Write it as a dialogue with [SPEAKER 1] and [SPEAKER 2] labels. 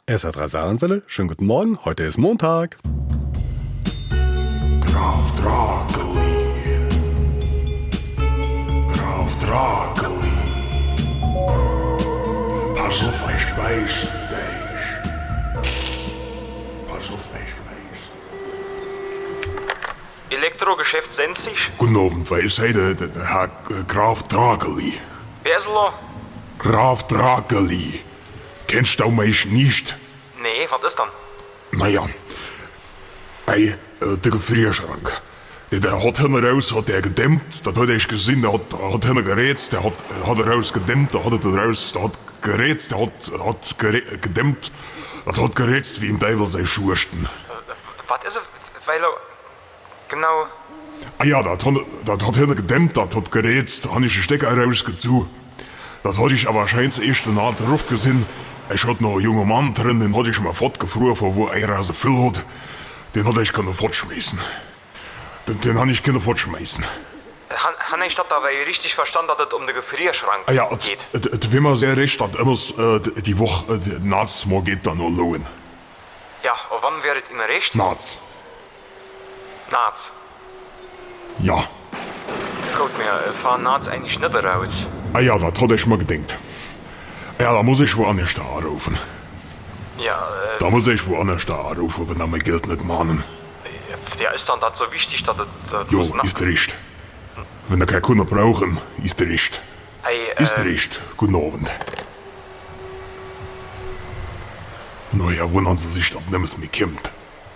[SPEAKER 1] SR3 Saarlandwelle, schönen guten Morgen, heute ist Montag.
[SPEAKER 2] Graf Draculi. Graf Draculi. Pass auf, ich beiß dich. Pass auf, ich beiß.
[SPEAKER 3] Elektrogeschäft Sensig?
[SPEAKER 2] Guten Abend, wer ist heute der Herr Graf Draculi?
[SPEAKER 3] Wer ist er?
[SPEAKER 2] Graf Draculi. Kennst du mich nicht?
[SPEAKER 3] Nee, was ist dann?
[SPEAKER 2] Naja, der Gefrierschrank. Der hat hinten raus, hat der gedämmt, das hat ich gesehen, der hat hinten gerätzt, der hat raus gedämmt, der hat gerätzt, der hat gedämmt, das hat gerätzt wie im Teufel sei Schursten.
[SPEAKER 3] Was ist er? Weil er... Genau...
[SPEAKER 2] Ah ja, das hat hinten gedämmt, das hat gerätzt, da hab ich den Stecker rausgezogen. Das hatte ich aber wahrscheinlich erst nach drauf gesehen. Ich hatte noch einen jungen Mann drin, den hatte ich mal fortgefroren, von wo er so viel hat. Den hatte ich können fortschmeißen. Den habe ich können fortschmeißen.
[SPEAKER 3] Habe ich das aber richtig verstanden, dass es um den Gefrierschrank
[SPEAKER 2] Ah ja,
[SPEAKER 3] geht?
[SPEAKER 2] wenn man sehr recht hat, immer die Woche, nachts mal geht dann noch lohnen.
[SPEAKER 3] Ja, und wann wäre es Ihnen recht?
[SPEAKER 2] Nachts.
[SPEAKER 3] Nachts.
[SPEAKER 2] Ja.
[SPEAKER 3] Gut, wir fahren nachts eigentlich nicht raus.
[SPEAKER 2] Ah ja, das hatte ich mal gedacht. Ja, da muss ich woanders da anrufen.
[SPEAKER 3] Ja,
[SPEAKER 2] Da muss ich woanders da anrufen, wenn er mein Geld nicht mahnen.
[SPEAKER 3] ja, ist dann das so wichtig, dass es...
[SPEAKER 2] Jo, ist recht. Wenn er keine Kunden brauchen, ist recht.
[SPEAKER 3] Hey,
[SPEAKER 2] Ist recht. Guten Abend. Naja, wundern Sie sich, dass nichts mehr kommt.